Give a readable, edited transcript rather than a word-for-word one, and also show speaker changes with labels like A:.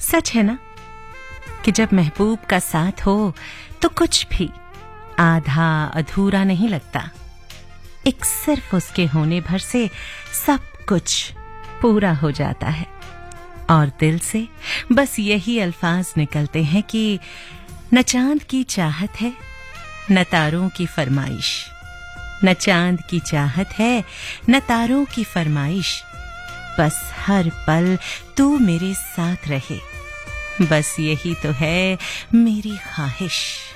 A: सच है ना कि जब महबूब का साथ हो तो कुछ भी आधा अधूरा नहीं लगता। एक सिर्फ उसके होने भर से सब कुछ पूरा हो जाता है और दिल से बस यही अल्फाज निकलते हैं कि न चांद की चाहत है न तारों की फरमाइश, न चांद की चाहत है न तारों की फरमाइश, बस हर पल तू मेरे साथ रहे, बस यही तो है मेरी ख्वाहिश।